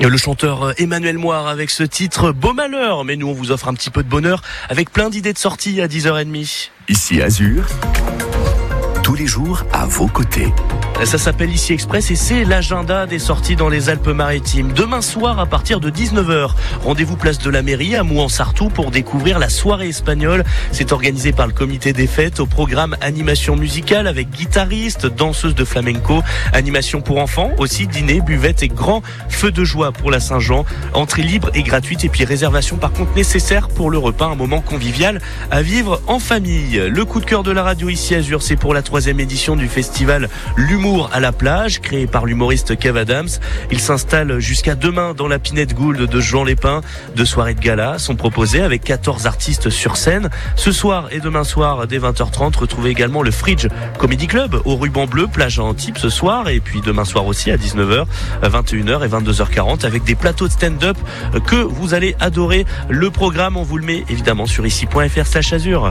Le chanteur Emmanuel Moire avec ce titre Beau Malheur. Mais nous, on vous offre un petit peu de bonheur avec plein d'idées de sortie à 10h30. Ici Azur, tous les jours à vos côtés. Ça s'appelle Ici Express et c'est l'agenda des sorties dans les Alpes-Maritimes. Demain soir à partir de 19h, rendez-vous place de la Mairie à Mouans-Sartoux pour découvrir la soirée espagnole. C'est organisé par le comité des fêtes. Au programme animation musicale avec guitaristes, danseuses de flamenco, animation pour enfants, aussi dîner, buvette et grand feu de joie pour la Saint-Jean. Entrée libre et gratuite et puis réservation par contre nécessaire pour le repas, un moment convivial à vivre en famille. Le coup de cœur de la radio Ici Azur, c'est pour la 3e édition du festival L'Humour à la plage, créé par l'humoriste Kev Adams. Il s'installe jusqu'à demain dans la Pinette Gould de Jean Lépin. 2 soirées de gala sont proposées avec 14 artistes sur scène. Ce soir et demain soir, dès 20h30, retrouvez également le Fridge Comedy Club au Ruban Bleu, plage à Antibes ce soir. Et puis demain soir aussi à 19h, 21h et 22h40 avec des plateaux de stand-up que vous allez adorer. Le programme, on vous le met évidemment sur ici.fr/azur.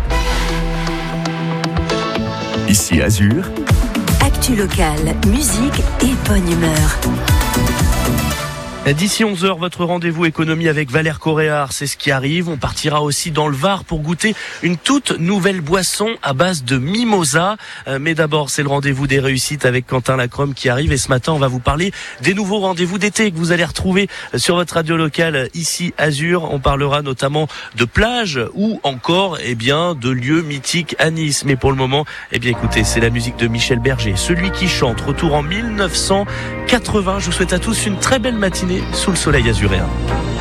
Ici Azur. Actu locale, musique et bonne humeur. D'ici 11h, votre rendez-vous économie avec Valère Coréard, c'est ce qui arrive. On partira aussi dans le Var pour goûter une toute nouvelle boisson à base de mimosa. Mais d'abord, c'est le rendez-vous des réussites avec Quentin Lacrome qui arrive. Et ce matin, on va vous parler des nouveaux rendez-vous d'été que vous allez retrouver sur votre radio locale Ici Azur. On parlera notamment de plages ou encore, de lieux mythiques à Nice. Mais pour le moment, écoutez, c'est la musique de Michel Berger, celui qui chante. Retour en 1980. Je vous souhaite à tous une très belle matinée sous le soleil azuréen.